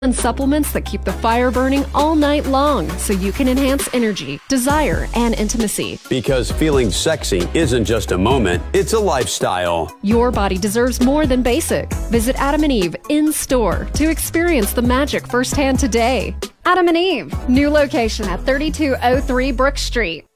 and supplements that keep the fire burning all night long so you can enhance energy, desire, and intimacy. Because feeling sexy isn't just a moment, it's a lifestyle. Your body deserves more than basic. Visit Adam and Eve in-store to experience the magic firsthand today. Adam and Eve, new location at 3203 Brook Street.